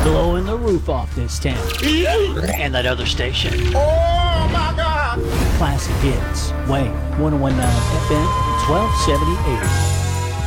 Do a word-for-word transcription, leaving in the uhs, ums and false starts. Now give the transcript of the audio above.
blowing the roof off this town. And that other station. Oh my God! Classic hits. Wayne, one oh one point nine F M, twelve seventy A M.